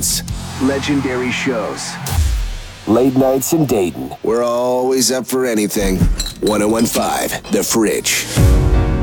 events, legendary shows, Late nights in Dayton. we're always up for anything. 1015, The Fridge.